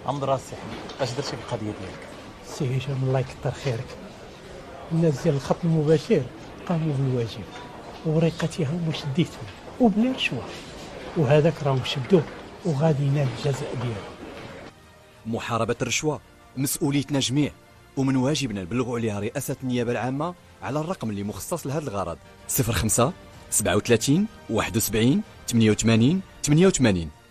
عمد راسي حمد، اش درتي في القضيه ديالك؟ سي هشام الله يكثر خيرك. الناس ديال الخط المباشر قاموا بالواجب ووريقتها هما شديتهم وبلا رشوه، وهذاك راهم شدوه وغادي ينال الجزاء ديالو. محاربة الرشوة مسؤوليتنا جميع، ومن واجبنا نبلغوا عليها رئاسة النيابة العامة على الرقم اللي مخصص لهذا الغرض: 05 37 71 88 88.